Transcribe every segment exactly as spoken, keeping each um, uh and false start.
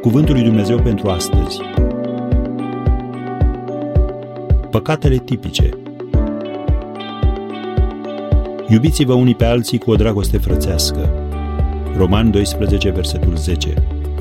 Cuvântul lui Dumnezeu pentru astăzi. Păcatele tipice. Iubiți-vă unii pe alții cu o dragoste frățească. Romani doisprezece, versetul zece.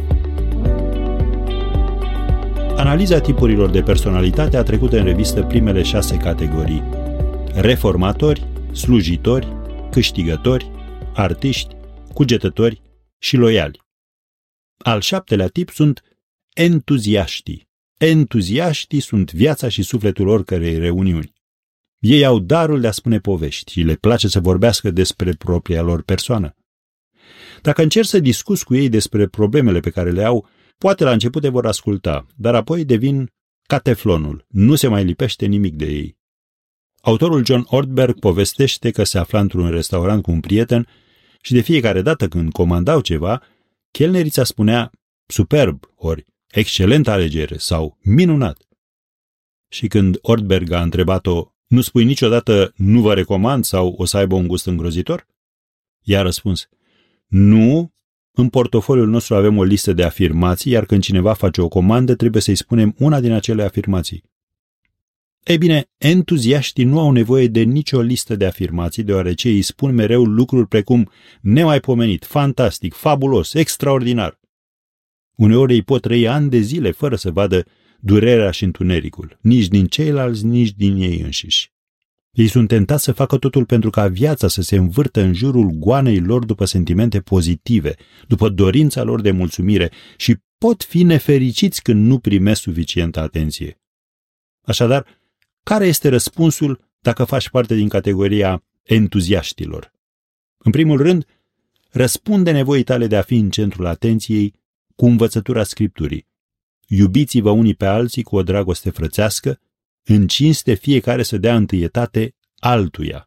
Analiza tipurilor de personalitate a trecut în revistă primele șase categorii: reformatori, slujitori, câștigători, artiști, cugetători și loiali. Al șaptelea tip sunt entuziaștii. Entuziaștii sunt viața și sufletul oricărei reuniuni. Ei au darul de a spune povești și le place să vorbească despre propria lor persoană. Dacă încerci să discuți cu ei despre problemele pe care le au, poate la început te vor asculta, dar apoi devin ca teflonul, nu se mai lipește nimic de ei. Autorul John Ortberg povestește că se afla într-un restaurant cu un prieten și de fiecare dată când comandau ceva, chelnerița spunea superb, ori excelentă alegere sau minunat. Și când Ortberg a întrebat-o, nu spui niciodată nu vă recomand sau o să aibă un gust îngrozitor? Ea a răspuns, nu, în portofoliul nostru avem o listă de afirmații, iar când cineva face o comandă trebuie să-i spunem una din acele afirmații. Ei bine, entuziaștii nu au nevoie de nicio listă de afirmații, deoarece îi spun mereu lucruri precum nemaipomenit, fantastic, fabulos, extraordinar. Uneori ei pot trăi ani de zile fără să vadă durerea și întunericul, nici din ceilalți, nici din ei înșiși. Ei sunt tentați să facă totul pentru ca viața să se învârtă în jurul goanei lor după sentimente pozitive, după dorința lor de mulțumire și pot fi nefericiți când nu primesc suficientă atenție. Așadar, care este răspunsul dacă faci parte din categoria entuziaștilor? În primul rând, răspunde nevoii tale de a fi în centrul atenției cu învățătura Scripturii. Iubiți-vă unii pe alții cu o dragoste frățească, în cinste fiecare să dea întâietate altuia.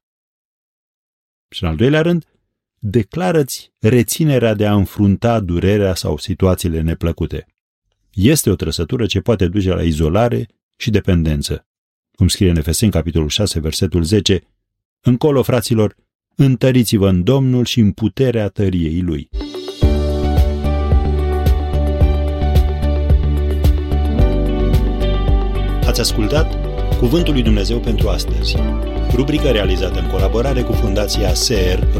Și în al doilea rând, declară-ți reținerea de a înfrunta durerea sau situațiile neplăcute. Este o trăsătură ce poate duce la izolare și dependență. Cum scrie în Efeseni, capitolul șase, versetul zece, încolo, fraților, întăriți-vă în Domnul și în puterea tăriei Lui. Ați ascultat Cuvântul lui Dumnezeu pentru astăzi, rubrică realizată în colaborare cu Fundația S E R